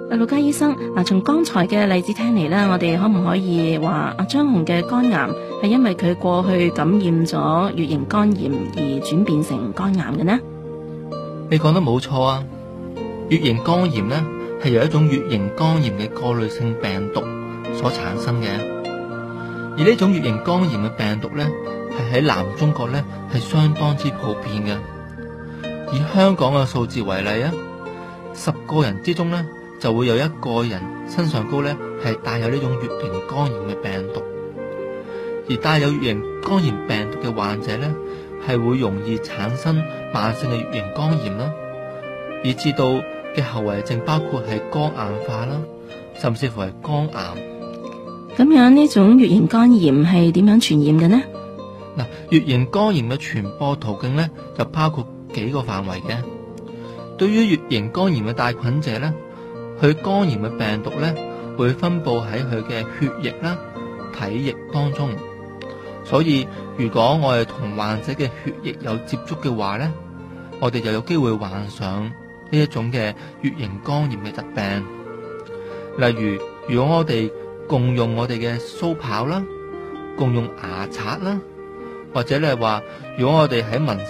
陸家醫生，從剛才嘅例子聽嚟呢，我哋可唔可以話阿張紅嘅肝癌係因為佢過去感染咗乙型肝炎而轉變成肝癌嘅呢？ 你講得冇錯啊！乙型肝炎呢係由一種乙型肝炎嘅過濾性病毒所產生嘅，而呢種乙型肝炎嘅病毒呢係喺南中國呢係相當之普遍嘅。以香港嘅數字為例啊，10個人之中呢就會有1個人身上高呢係帶有呢種乙型肝炎嘅病毒，而帶有乙型肝炎病毒嘅患者呢係會容易產生慢性嘅乙型肝炎啦，以至到嘅後遺症包括係肝硬化啦，甚至乎係肝癌。 咁樣呢種乙型肝炎係點樣傳染嘅呢？ 嗱，乙型肝炎嘅傳播途徑呢就包括幾個範圍嘅。對於乙型肝炎嘅帶菌者呢，佢肝炎嘅病毒呢會分布喺佢嘅血液啦、體液當中，所以如果我哋同患者嘅血液有接觸嘅話呢，我哋就有機會患上呢一種嘅乙型肝炎嘅疾病。例如，如果我哋共用我哋嘅鬚刨啦，共用牙刷啦，或者你係話，如果我哋喺民